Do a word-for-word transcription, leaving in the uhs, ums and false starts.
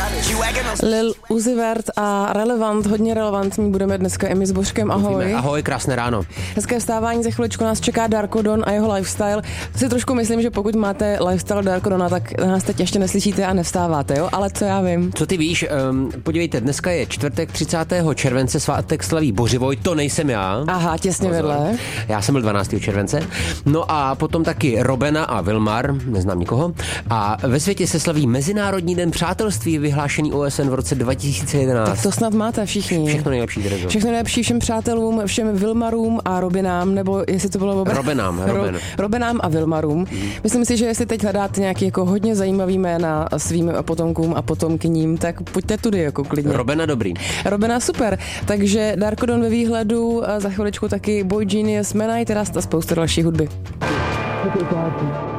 Lil Uzi Vert a Relevant, hodně relevantní, budeme dneska i my s Božkem, ahoj. Mluvíme. Ahoj, krásné ráno. Hezké vstávání, za chviličku nás čeká Darko Don a jeho lifestyle. Si trošku myslím, že pokud máte lifestyle Darko Dona, tak nás teď ještě neslyšíte a nevstáváte, jo? Ale co já vím. Co ty víš, um, podívejte, dneska je čtvrtek třicátého července, svátek slaví Bořivoj, to nejsem já. Aha, těsně Pozor. vedle. Já jsem byl dvanáctého července. No a potom taky Robena a Vilmar, neznám nikoho. A ve světě se slaví Mezinárodní den přátelství, vyhlášený O S N v roce dva tisíce jedenáct. Tak to snad máte všichni. Všechno nejlepší, Terezo. Všechno nejlepší všem přátelům, všem Vilmarům a Robinám, nebo jestli to bylo obra... Robenám, Roben. Ro... Robenám a Vilmarům. Mm. Myslím si, že jestli teď hledáte nějaký jako hodně zajímavý jména svým potomkům a potomkyním, tak pojďte tudy jako klidně. Robena dobrý. Robena super. Takže Darko Don ve výhledu, a za chviličku taky Boy Genius, Menaj, teda a spousta další hudby.